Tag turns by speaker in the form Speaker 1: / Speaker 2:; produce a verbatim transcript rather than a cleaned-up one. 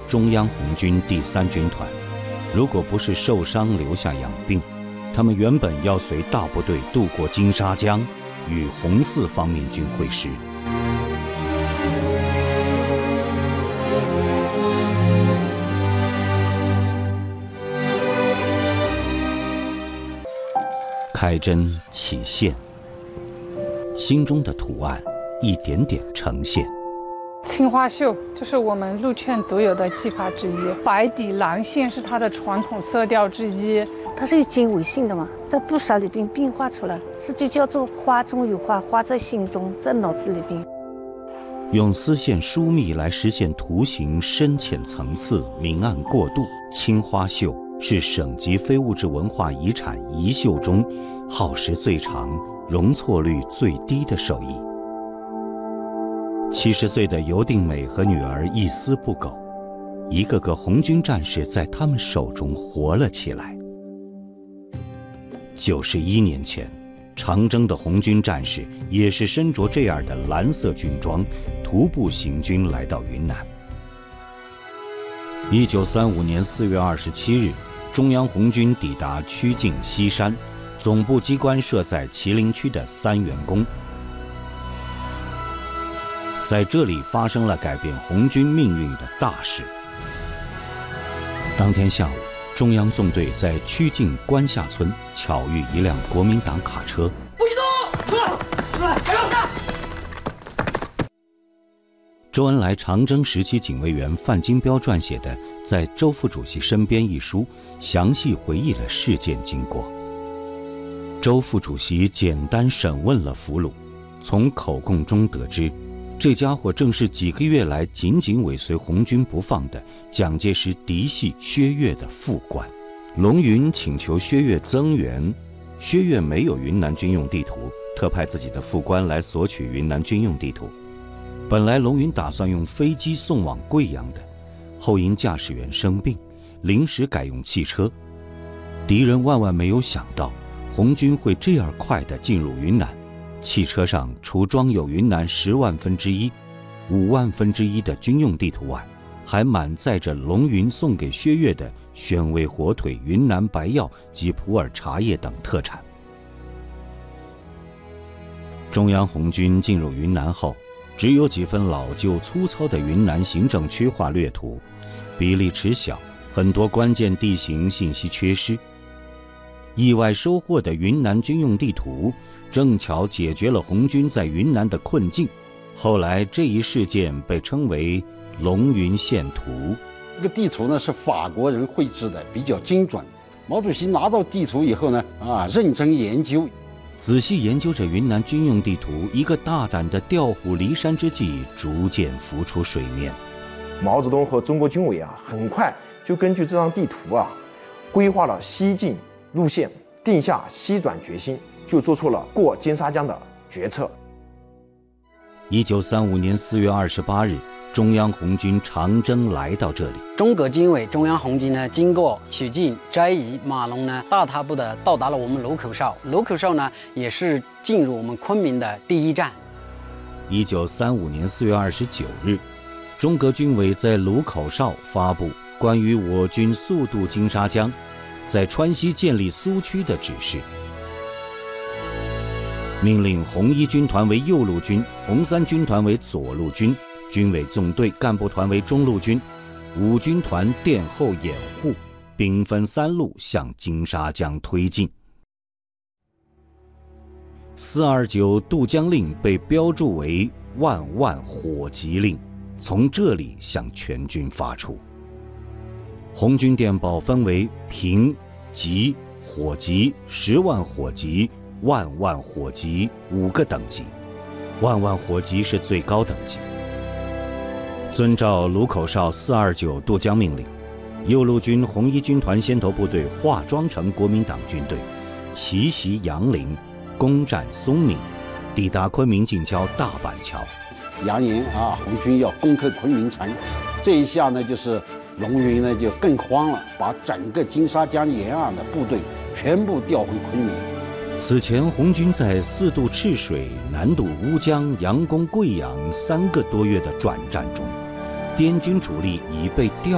Speaker 1: 中央红军第三军团。如果不是受伤留下养病，他们原本要随大部队渡过金沙江，与红四方面军会师。开针起线，心中的图案一点点呈现。
Speaker 2: 青花绣就是我们鹿圈独有的技法之一，白底蓝线是它的传统色调之一。
Speaker 3: 它是以经纬性的嘛，在布纱里边变化出来，这就叫做花中有花，花在心中，在脑子里边。
Speaker 1: 用丝线疏密来实现图形深浅层次、明暗过渡。青花绣是省级非物质文化遗产遗绣中耗时最长、容错率最低的手艺。七十岁的尤定美和女儿一丝不苟，一个个红军战士在他们手中活了起来。九十一年前，长征的红军战士也是身着这样的蓝色军装，徒步行军来到云南。一九三五年四月二十七日，中央红军抵达曲靖西山，总部机关设在麒麟区的三元宫。在这里发生了改变红军命运的大事。当天下午，中央纵队在曲靖关下村巧遇一辆国民党卡车。
Speaker 4: 不许动！出来！出来！开枪！
Speaker 1: 周恩来长征时期警卫员范金彪撰写的《在周副主席身边》一书，详细回忆了事件经过。周副主席简单审问了俘虏，从口供中得知，这家伙正是几个月来紧紧尾随红军不放的蒋介石嫡系薛岳的副官。龙云请求薛岳增援，薛岳没有云南军用地图，特派自己的副官来索取云南军用地图。本来龙云打算用飞机送往贵阳的，后因驾驶员生病，临时改用汽车。敌人万万没有想到，红军会这样快地进入云南。汽车上除装有云南十万分之一、五万分之一的军用地图外，还满载着龙云送给薛岳的宣威火腿、云南白药及普洱茶叶等特产。中央红军进入云南后，只有几份老旧粗糙的云南行政区划略图，比例尺小，很多关键地形信息缺失。意外收获的云南军用地图正巧解决了红军在云南的困境。后来这一事件被称为龙云线图。
Speaker 5: 这个地图呢是法国人绘制的，比较精准。毛主席拿到地图以后呢，啊，认真研究，
Speaker 1: 仔细研究着云南军用地图，一个大胆的调虎离山之计逐渐浮出水面。
Speaker 6: 毛泽东和中国军委啊，很快就根据这张地图啊，规划了西进路线，定下西转决心，就做出了过金沙江的决策。
Speaker 1: 一九三五年四月二十八日，中央红军长征来到这里。
Speaker 7: 中国军委中央红军呢，经过曲靖、斋宜、马龙呢，大踏步的到达了我们卢口哨。卢口哨呢，也是进入我们昆明的第一站。
Speaker 1: 一九三五年四月二十九日，中革军委在卢口哨发布关于我军速渡金沙江，在川西建立苏区的指示，命令红一军团为右路军，红三军团为左路军，军委纵队干部团为中路军，五军团殿后掩护，兵分三路向金沙江推进。四二九渡江令被标注为万万火急令，从这里向全军发出。红军电报分为平、急、火急、十万火急、万万火急五个等级，万万火急是最高等级。遵照卢口哨四二九渡江命令，右路军红一军团先头部队化妆成国民党军队，奇袭杨凌，攻占松闽，抵达昆明近郊大板桥。
Speaker 5: 扬言啊，红军要攻克昆明城。这一下呢，就是龙云呢就更慌了，把整个金沙江沿岸的部队全部调回昆明。
Speaker 1: 此前，红军在四渡赤水、南渡乌江、佯攻贵阳三个多月的转战中，滇军主力已被调